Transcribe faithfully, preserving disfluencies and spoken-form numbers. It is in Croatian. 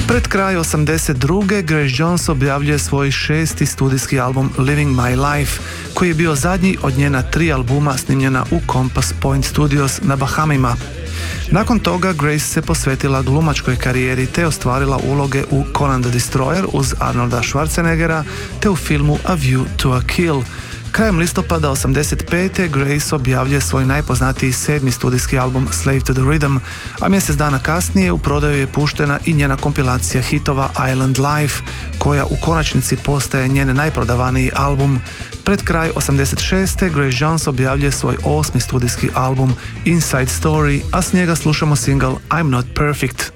Pred kraj osamdeset druge. Grace Jones objavljuje svoj šesti studijski album Living My Life, koji je bio zadnji od njena tri albuma snimljena u Compass Point Studios na Bahamima. Nakon toga Grace se posvetila glumačkoj karijeri te ostvarila uloge u Conan the Destroyer uz Arnolda Schwarzeneggera te u filmu A View to a Kill. Krajem listopada osamdeset pete. Grace objavljuje svoj najpoznatiji sedmi studijski album Slave to the Rhythm, a mjesec dana kasnije u prodaju je puštena i njena kompilacija hitova Island Life, koja u konačnici postaje njen najprodavaniji album. Pred kraj osamdeset šeste. Grace Jones objavljuje svoj osmi studijski album Inside Story, a s njega slušamo single I'm Not Perfect.